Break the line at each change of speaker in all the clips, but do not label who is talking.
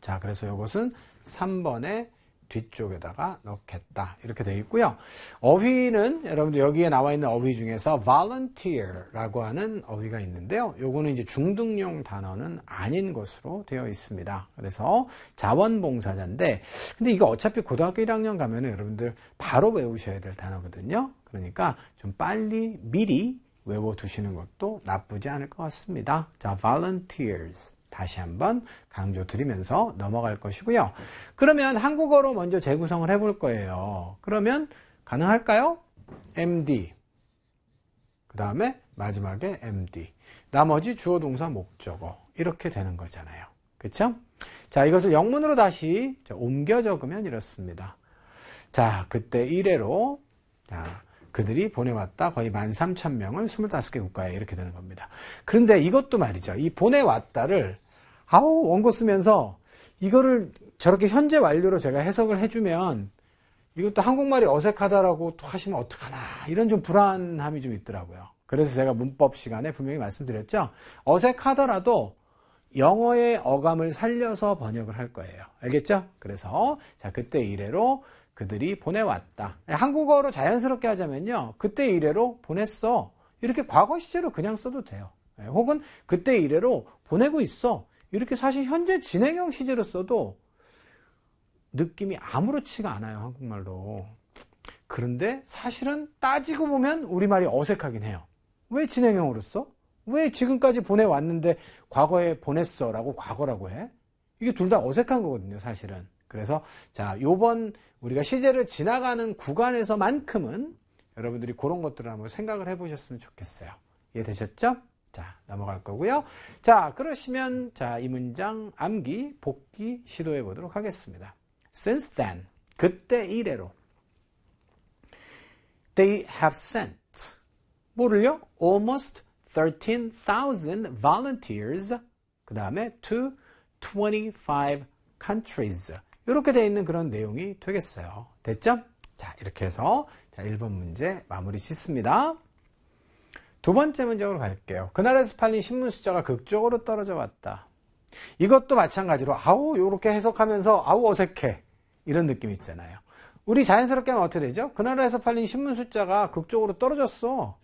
자, 그래서 이것은 3번의 뒤쪽에다가 넣겠다. 이렇게 되어 있고요. 어휘는 여러분들 여기에 나와 있는 어휘 중에서 volunteer라고 하는 어휘가 있는데요. 요거는 이제 중등용 단어는 아닌 것으로 되어 있습니다. 그래서 자원봉사자인데, 근데 이거 어차피 고등학교 1학년 가면은 여러분들 바로 외우셔야 될 단어거든요. 그러니까 좀 빨리 미리 외워두시는 것도 나쁘지 않을 것 같습니다. 자, volunteers. 다시 한번 강조 드리면서 넘어갈 것이고요. 그러면 한국어로 먼저 재구성을 해볼 거예요. 그러면 가능할까요? MD. 그 다음에 마지막에 MD. 나머지 주어, 동사, 목적어. 이렇게 되는 거잖아요. 그쵸? 자, 이것을 영문으로 다시 옮겨 적으면 이렇습니다. 자, 그때 이래로, 자, 그들이 보내왔다. 거의 13,000명을 25개 국가에 이렇게 되는 겁니다. 그런데 이것도 말이죠. 이 보내왔다를 원고 쓰면서 이거를 저렇게 현재 완료로 제가 해석을 해주면 이것도 한국말이 어색하다라고 또 하시면 어떡하나 이런 좀 불안함이 좀 있더라고요. 그래서 제가 문법 시간에 분명히 말씀드렸죠. 어색하더라도 영어의 어감을 살려서 번역을 할 거예요. 알겠죠? 그래서 자, 그때 이래로 그들이 보내왔다. 한국어로 자연스럽게 하자면요. 그때 이래로 보냈어. 이렇게 과거 시제로 그냥 써도 돼요. 혹은 그때 이래로 보내고 있어. 이렇게 사실 현재 진행형 시제로 써도 느낌이 아무렇지가 않아요. 한국말로. 그런데 사실은 따지고 보면 우리말이 어색하긴 해요. 왜 진행형으로 써? 왜 지금까지 보내왔는데 과거에 보냈어 라고 과거라고 해? 이게 둘 다 어색한 거거든요. 사실은. 그래서 자, 요번 우리가 시제를 지나가는 구간에서만큼은 여러분들이 그런 것들을 한번 생각을 해보셨으면 좋겠어요. 이해되셨죠? 자, 넘어갈 거고요. 자, 그러시면 자, 이 문장 암기, 복기 시도해 보도록 하겠습니다. Since then, 그때 이래로 they have sent 뭐를요? Almost 13,000 volunteers 그 다음에 to 25 countries 이렇게 되어 있는 그런 내용이 되겠어요. 됐죠? 자, 이렇게 해서 자, 1번 문제 마무리 짓습니다. 두 번째 문장으로 갈게요. 그날에서 팔린 신문 숫자가 극적으로 떨어져 왔다. 이것도 마찬가지로 요렇게 해석하면서 어색해. 이런 느낌 있잖아요. 우리 자연스럽게 하면 어떻게 되죠? 그날에서 팔린 신문 숫자가 극적으로 떨어졌어.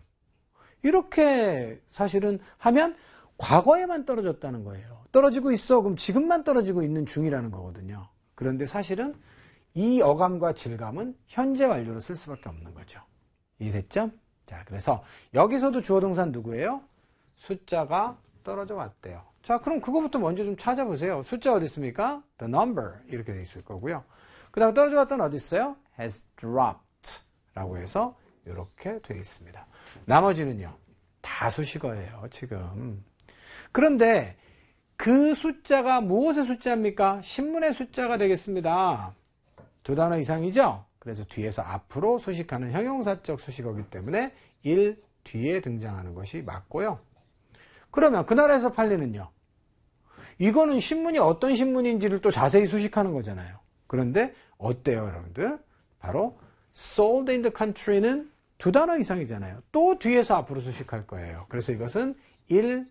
이렇게 사실은 하면 과거에만 떨어졌다는 거예요. 떨어지고 있어. 그럼 지금만 떨어지고 있는 중이라는 거거든요. 그런데 사실은 이 어감과 질감은 현재 완료로 쓸 수밖에 없는 거죠. 이해됐죠? 자, 그래서 여기서도 주어 동사 누구예요? 숫자가 떨어져 왔대요. 자, 그럼 그거부터 먼저 좀 찾아보세요. 숫자 어디 있습니까? The number 이렇게 돼 있을 거고요. 그 다음에 떨어져 왔다는 어디 있어요? has dropped 라고 해서 이렇게 돼 있습니다. 나머지는요. 다 수식어예요. 지금. 그런데 그 숫자가 무엇의 숫자입니까? 신문의 숫자가 되겠습니다. 두 단어 이상이죠? 그래서 뒤에서 앞으로 수식하는 형용사적 수식어이기 때문에 1 뒤에 등장하는 것이 맞고요. 그러면 그 나라에서 팔리는요. 이거는 신문이 어떤 신문인지를 또 자세히 수식하는 거잖아요. 그런데 어때요, 여러분들? 바로 sold in the country는 두 단어 이상이잖아요. 또 뒤에서 앞으로 수식할 거예요. 그래서 이것은 1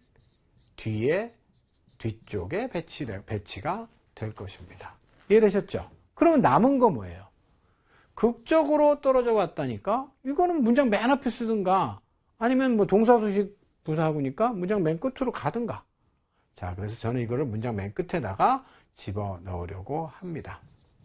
뒤쪽에 배치가 될 것입니다. 이해되셨죠? 그러면 남은 거 뭐예요? 극적으로 떨어져 왔다니까? 이거는 문장 맨 앞에 쓰든가 아니면 뭐 동사수식 부사하고니까 문장 맨 끝으로 가든가. 자, 그래서 저는 이거를 문장 맨 끝에다가 집어넣으려고 합니다.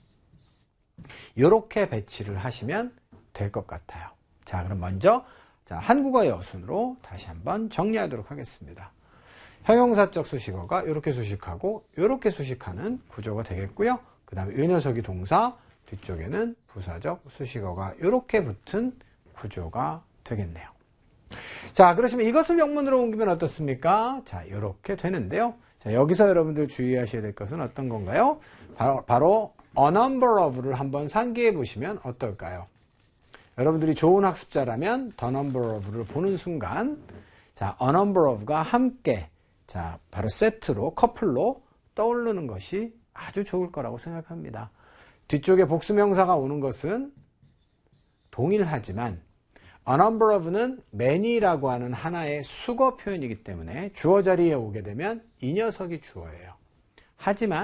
이렇게 배치를 하시면 될 것 같아요. 자, 그럼 먼저 한국어의 어순으로 다시 한번 정리하도록 하겠습니다. 형용사적 수식어가 이렇게 수식하고 이렇게 수식하는 구조가 되겠고요. 그 다음에 이 녀석이 동사, 뒤쪽에는 부사적 수식어가 이렇게 붙은 구조가 되겠네요. 자, 그러시면 이것을 영문으로 옮기면 어떻습니까? 자, 이렇게 되는데요. 자, 여기서 여러분들 주의하셔야 될 것은 어떤 건가요? 바로 a number of를 한번 상기해 보시면 어떨까요? 여러분들이 좋은 학습자라면 the number of를 보는 순간 자, a number of가 함께 자, 바로 세트로 커플로 떠오르는 것이 아주 좋을 거라고 생각합니다. 뒤쪽에 복수명사가 오는 것은 동일하지만 a number of는 many라고 하는 하나의 수거 표현이기 때문에 주어 자리에 오게 되면 이 녀석이 주어예요. 하지만